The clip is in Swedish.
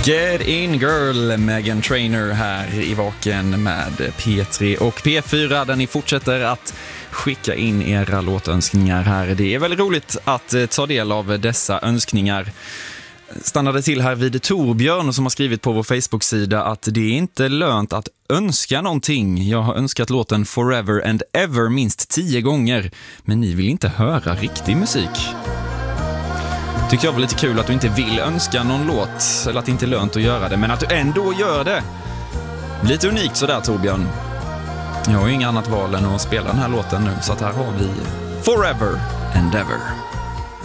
Get in girl, Meghan Trainor här i Vaken med P3 och P4 där ni fortsätter att skicka in era låtönskningar här. Det är väldigt roligt att ta del av dessa önskningar. Stannade till här vid Torbjörn som har skrivit på vår Facebook-sida att det är inte lönt att önska någonting. Jag har önskat låten Forever and Ever minst 10 gånger, men ni vill inte höra riktig musik. Tycker jag var lite kul att du inte vill önska någon låt, eller att det inte är lönt att göra det, men att du ändå gör det. Lite unikt sådär, Torbjörn. Jag har ju inget annat val än att spela den här låten nu, så att här har vi Forever and Ever.